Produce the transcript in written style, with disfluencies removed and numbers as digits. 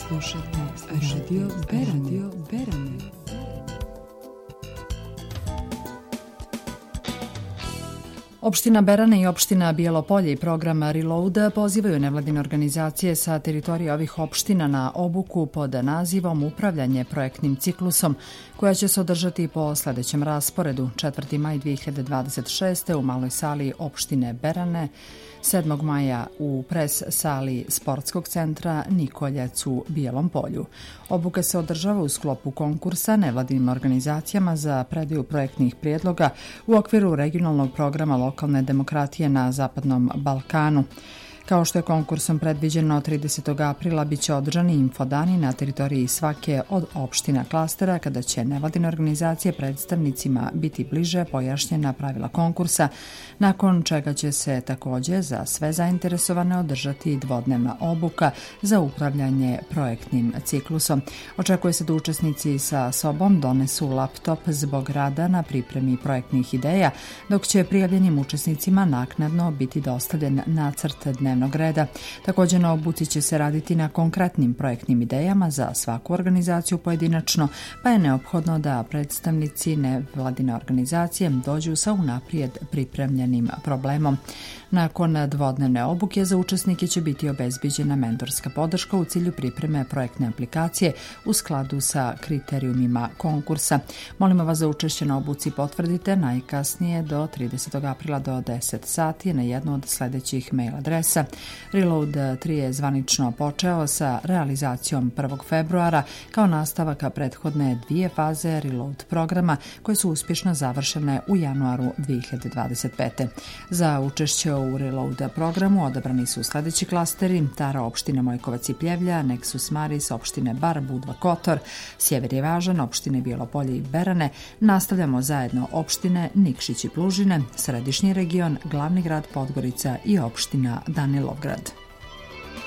Slušate Radio Berane. Opština Berane i opština Bijelo Polje i program Reload pozivaju nevladine organizacije sa teritorije ovih opština na obuku pod nazivom Upravljanje projektnim ciklusom, koja će se održati po sledećem rasporedu 4. maj 2026. u maloj sali opštine Berane, 7. maja u pres sali sportskog centra Nikoljac u Bijelom Polju. Obuka se održava u sklopu konkursa nevladinim organizacijama za predaju projektnih prijedloga u okviru regionalnog programa lokalne demokratije na Zapadnom Balkanu. Kao što je konkursom predviđeno, 30. aprila biće održani infodani na teritoriji svake od opština klastera, kada će nevladine organizacije predstavnicima biti bliže pojašnjena pravila konkursa, nakon čega će se također za sve zainteresovane održati dvodnevna obuka za upravljanje projektnim ciklusom. Očekuje se da učesnici sa sobom donesu laptop zbog rada na pripremi projektnih ideja, dok će prijavljenim učesnicima naknadno biti dostavljen nacrt dnevnog reda. Također na obuci će se raditi na konkretnim projektnim idejama za svaku organizaciju pojedinačno, pa je neophodno da predstavnici nevladine organizacije dođu sa unaprijed pripremljenim problemom. Nakon dvodnevne obuke za učesnike će biti obezbiđena mentorska podrška u cilju pripreme projektne aplikacije u skladu sa kriterijumima konkursa. Molimo vas za učešće na obuci potvrdite najkasnije do 30. aprila do 10 sati na jednu od sledećih mail adresa. Reload 3 je zvanično počeo sa realizacijom 1. februara kao nastavaka prethodne dvije faze Reload programa koje su uspješno završene u januaru 2025. Za učešće u Reload programu odabrani su sledeći klasteri: Tara opštine Mojkovac i Pljevlja, Nexus Maris opštine Bar, Budva, Kotor, Sjever je važan opštine Bijelo Polje i Berane, nastavljamo zajedno opštine Nikšić i Plužine, Središnji region, glavni grad Podgorica i opština Danilovgrad.